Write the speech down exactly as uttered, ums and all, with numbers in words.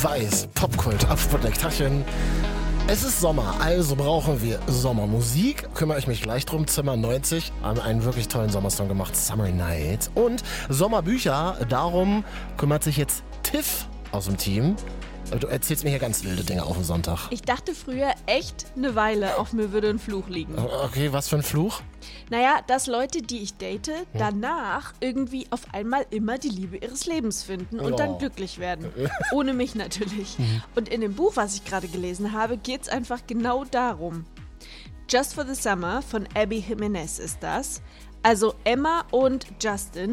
Weiß, Popkult, Absputnik, Taschen. Es ist Sommer, also brauchen wir Sommermusik. Kümmere ich mich gleich drum. Zimmer neunzig haben einen wirklich tollen Sommersong gemacht, Summer Night. Und Sommerbücher, darum kümmert sich jetzt Tiff aus dem Team. Du erzählst mir hier ganz wilde Dinge auf dem Sonntag. Ich dachte früher echt eine Weile, auf mir würde ein Fluch liegen. Okay, was für ein Fluch? Naja, dass Leute, die ich date, danach irgendwie auf einmal immer die Liebe ihres Lebens finden und Oh. dann glücklich werden. Ohne mich natürlich. Und in dem Buch, was ich gerade gelesen habe, geht es einfach genau darum. Just for the Summer von Abby Jimenez ist das. Also Emma und Justin